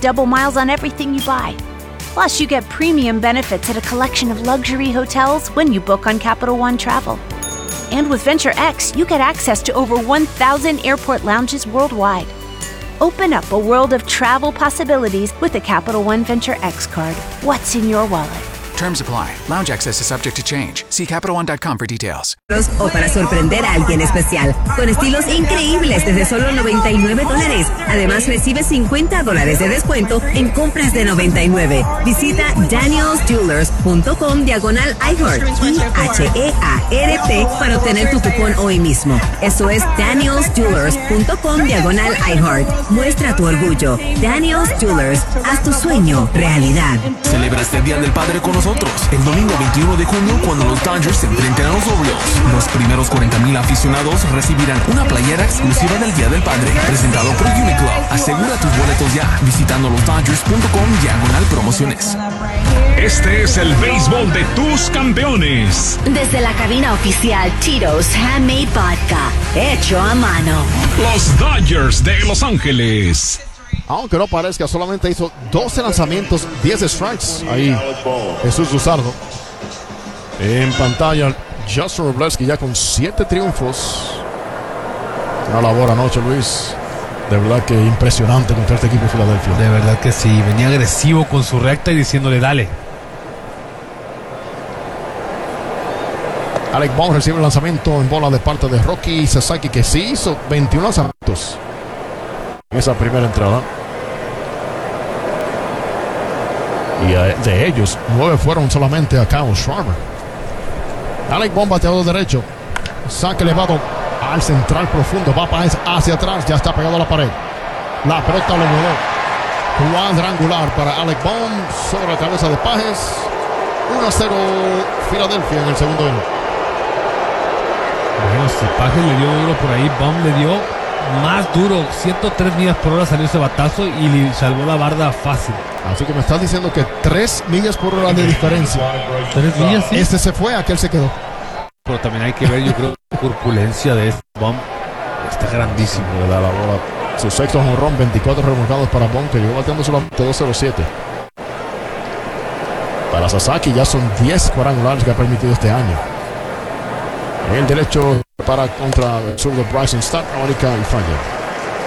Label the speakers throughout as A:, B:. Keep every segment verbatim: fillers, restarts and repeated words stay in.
A: double miles on everything you buy. Plus, you get premium benefits at a collection of luxury hotels when you book on Capital One Travel. And with Venture X, you get access to over one thousand airport lounges worldwide. Open up a world of travel possibilities with a Capital One Venture X card. What's in your wallet?
B: Terms apply. Lounge access is subject to change. See Capital One dot com for details.
C: O para sorprender a alguien especial, con estilos increíbles desde solo noventa y nueve dólares. Además, recibe cincuenta dólares de descuento en compras de noventa y nueve. Visita daniels jewelers punto com diagonal iHeart, I H E A R T, para obtener tu cupón hoy mismo. Eso es daniels jewelers punto com diagonal iHeart. Muestra tu orgullo. Daniels Jewelers, haz tu sueño realidad.
D: Celebra este Día del Padre con nosotros. El domingo veintiuno de junio, cuando los Dodgers se enfrenten a los Orioles, los primeros cuarenta mil aficionados recibirán una playera exclusiva del Día del Padre, presentado por Uniqlo. Asegura tus boletos ya, visitando los dodgers punto com diagonal promociones.
E: Este es el béisbol de tus campeones.
F: Desde la cabina oficial Tito's Handmade Vodka, hecho a mano.
E: Los Dodgers de Los Ángeles.
G: Aunque no parezca, solamente hizo doce lanzamientos, diez strikes. Ahí Jesús Luzardo. En pantalla, Justin Robleski ya con siete triunfos. Una labor anoche, Luis. De verdad que impresionante contra este equipo de Filadelfia.
H: De verdad que sí. Venía agresivo con su recta y diciéndole dale.
G: Alec Bohm recibe el lanzamiento en bola de parte de Rocky Sasaki, que sí hizo veintiún lanzamientos en esa primera entrada. Y de ellos, nueve fueron solamente a Kyle Schwarber. Alec Bohm, bateador derecho. Saque elevado al central profundo. Va Páez hacia atrás. Ya está pegado a la pared. La pelota lo mudó. Cuadrangular para Alec Bohm sobre la cabeza de Páez. uno a cero Filadelfia en el segundo inning.
H: Bueno, si Páez le dio duro por ahí, Bohm le dio más duro. ciento tres millas por hora salió ese batazo y le salvó la barda fácil.
G: Así que me estás diciendo que tres millas por hora de diferencia.
H: Tres millas, sí.
G: Este se fue, aquel se quedó.
H: Pero también hay que ver, yo creo, la corpulencia de este Bohm. Está grandísimo.
G: De la bola. Su sexto jonrón, veinticuatro remolcados para Bohm, que llegó bateando solamente dos cero siete. Para Sasaki ya son diez cuadrangulares que ha permitido este año. El derecho para contra el sur de Bryson Stott, única y falla.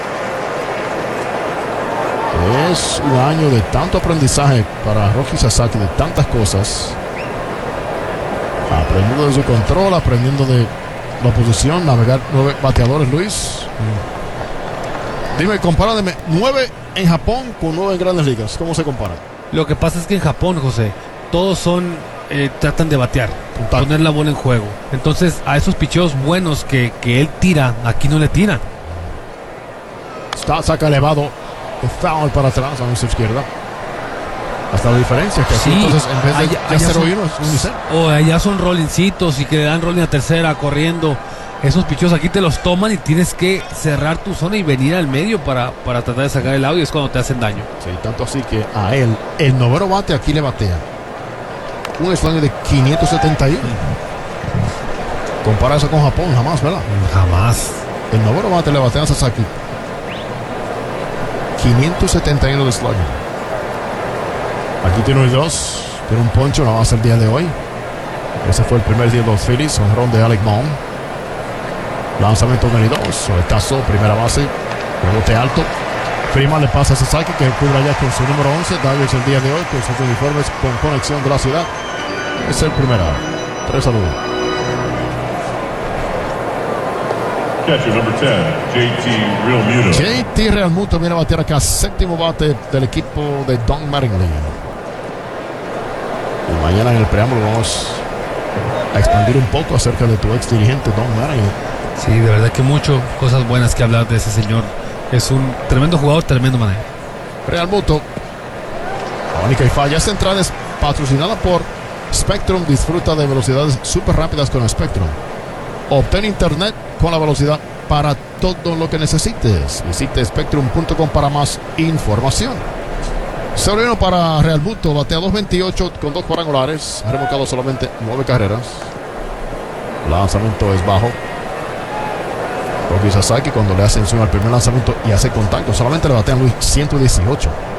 G: Es un año de tanto aprendizaje para Rocky Sasaki, de tantas cosas. Aprendiendo de su control, aprendiendo de la posición, navegar nueve bateadores, Luis. Mm. Dime, compárame nueve en Japón con nueve en Grandes Ligas. ¿Cómo se compara?
H: Lo que pasa es que en Japón, José, todos son, eh, tratan de batear, Puntal. poner la bola en juego. Entonces, a esos picheos buenos que, que él tira, aquí no le tiran.
G: Está, saca elevado. Foul para atrás a nuestra izquierda. Hasta la diferencia que
H: sí,
G: aquí, entonces en vez de
H: allá, allá
G: cero
H: son,
G: uno es unicel.
H: O allá son rollincitos y que le dan rolling a tercera corriendo. Esos pichos aquí te los toman y tienes que cerrar tu zona y venir al medio para, para tratar de sacar el audio. Es cuando te hacen daño.
G: Sí, tanto así que a él, el noveno bate aquí le batea un slug de quinientos setenta y uno. Compara eso con Japón, jamás, ¿verdad?
H: Jamás.
G: El noveno bate le batea a Sasaki quinientos setenta y uno de slug. Aquí tiene un dos, tiene un poncho, no va a ser el día de hoy. Ese fue el primer día de los Phillies, un ron de Alec Bohm. Lanzamiento uno y dos, soletazo, primera base, rebote alto. Prima le pasa a Sasaki, que cubre ya con su número once. Dodgers el día de hoy con sus uniformes con conexión de la ciudad. Es el primero. Tres saludos.
I: Catcher number ten, J T Realmuto.
G: J T Realmuto viene a batear acá, séptimo bate del equipo de Don Mattingly. Y mañana en el preámbulo vamos a expandir un poco acerca de tu ex dirigente Don Mattingly.
H: Sí, de verdad que mucho cosas buenas que hablar de ese señor. Es un tremendo jugador, tremendo manejo.
G: Realmuto, única y falla. Esta entrada es patrocinada por Spectrum. Disfruta de velocidades súper rápidas con Spectrum. Obtén internet con la velocidad para todo lo que necesites. Visite spectrum punto com para más información. cero uno para Realmuto, batea dos veintiocho con dos cuadrangulares. Ha remolcado solamente nueve carreras. Lanzamiento es bajo. Rocky Sasaki, cuando le hace encima el primer lanzamiento y hace contacto, solamente le batean Luis ciento dieciocho.